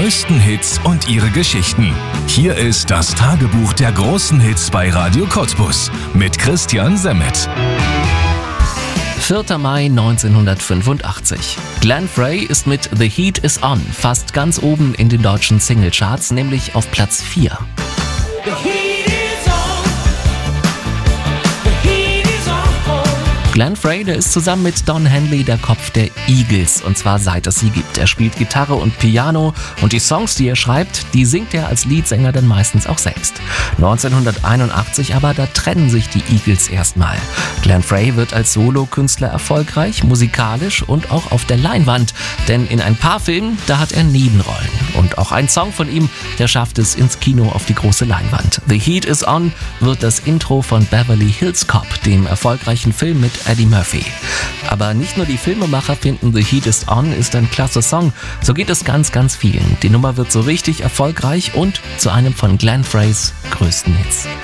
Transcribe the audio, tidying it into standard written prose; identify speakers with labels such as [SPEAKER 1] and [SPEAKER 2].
[SPEAKER 1] größten Hits und ihre Geschichten. Hier ist das Tagebuch der großen Hits bei Radio Cottbus mit Christian Semmet.
[SPEAKER 2] 4. Mai 1985. Glenn Frey ist mit The Heat Is On fast ganz oben in den deutschen Singlecharts, nämlich auf Platz 4. Glenn Frey, der ist zusammen mit Don Henley der Kopf der Eagles, und zwar seit es sie gibt. Er spielt Gitarre und Piano und die Songs, die er schreibt, die singt er als Leadsänger dann meistens auch selbst. 1981 aber, da trennen sich die Eagles erstmal. Glenn Frey wird als Solokünstler erfolgreich, musikalisch und auch auf der Leinwand, denn in ein paar Filmen, da hat er Nebenrollen. Und auch ein Song von ihm, der schafft es ins Kino auf die große Leinwand. The Heat Is On wird das Intro von Beverly Hills Cop, dem erfolgreichen Film mit Eddie Murphy. Aber nicht nur die Filmemacher finden The Heat Is On ist ein klasse Song, so geht es ganz, ganz vielen. Die Nummer wird so richtig erfolgreich und zu einem von Glenn Freys größten Hits.